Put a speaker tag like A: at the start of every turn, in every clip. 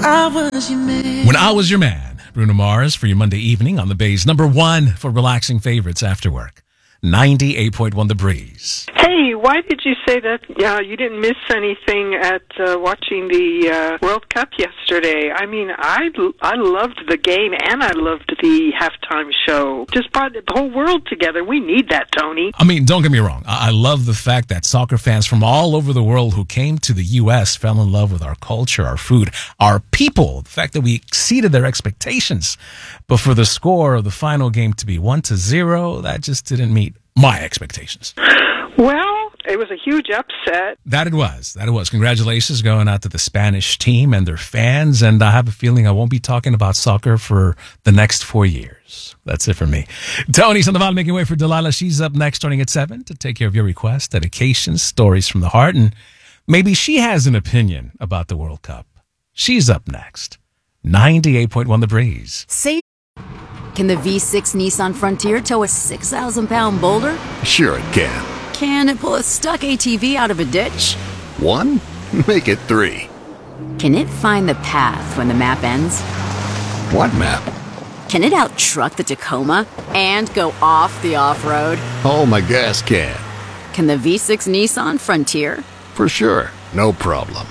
A: When I Was Your Man, Bruno Mars for your Monday evening on the Bay's #1 for relaxing favorites after work. 98.1 The Breeze.
B: Hey, why did you say that you didn't miss anything at watching the World Cup yesterday? I mean, I loved the game and I loved the halftime show. Just brought the whole world together. We need that, Tony.
A: I mean, don't get me wrong. I love the fact that soccer fans from all over the world who came to the U.S. fell in love with our culture, our food, our people, the fact that we exceeded their expectations. But for the score of the final game to be 1-0, that just didn't meet my expectations.
B: Well, it was a huge upset.
A: That it was. Congratulations going out to the Spanish team and their fans. And I have a feeling I won't be talking about soccer for the next 4 years. That's it for me. Tony Sandoval making way for Delilah. She's up next starting at 7 to take care of your requests, dedications, stories from the heart. And maybe she has an opinion about the World Cup. She's up next. 98.1 The Breeze.
C: Can the V6 Nissan Frontier tow a 6,000-pound boulder?
D: Sure it can.
C: Can it pull a stuck ATV out of a ditch?
D: 1? Make it 3.
C: Can it find the path when the map ends?
D: What map?
C: Can it out-truck the Tacoma and go off the off-road?
D: Oh, my gas can.
C: Can the V6 Nissan Frontier?
D: For sure. No problem.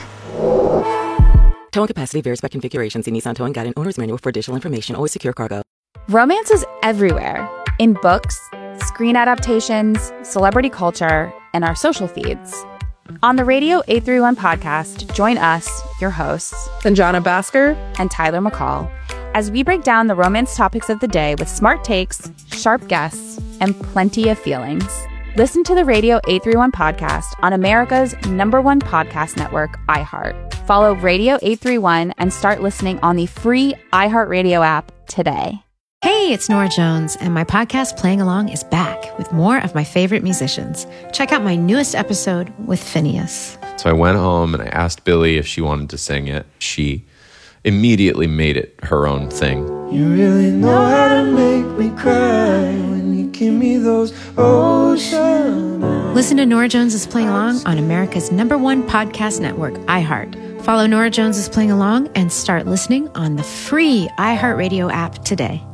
E: Towing capacity varies by configuration. See Nissan Towing Guide and Owner's Manual for additional information. Always secure cargo.
F: Romance is everywhere. In books, screen adaptations, celebrity culture, and our social feeds. On the Radio 831 podcast, join us, your hosts,
G: Sanjana Bhaskar
F: and Tyler McCall, as we break down the romance topics of the day with smart takes, sharp guests, and plenty of feelings. Listen to the Radio 831 podcast on America's #1 podcast network, iHeart. Follow Radio 831 and start listening on the free iHeartRadio app today.
H: Hey, it's Nora Jones, and my podcast Playing Along is back with more of my favorite musicians. Check out my newest episode with Phineas.
I: So I went home and I asked Billy if she wanted to sing it. She immediately made it her own thing.
J: You really know how to make me cry when you give me those ocean eyes.
H: Listen to Nora Jones is Playing Along on America's #1 podcast network, iHeart. Follow Nora Jones is Playing Along and start listening on the free iHeartRadio app today.